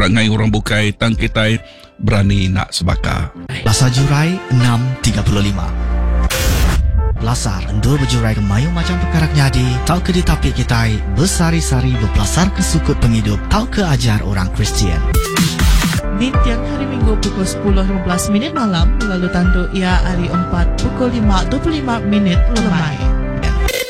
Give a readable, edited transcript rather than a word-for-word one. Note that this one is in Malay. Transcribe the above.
perangai orang bukai tang kita berani nak sebaka. Lasar Jurai 6.35. Lasar endur berjurai ke mayu macam perkara nyadi, tau ke ditapik kita bersari-sari berpelasar ke sukut penghidup, tau ke ajar orang Kristian. Di tiang hari Minggu pukul 10.15 malam, lalu tandu ia hari 4 pukul 5.25 lemai.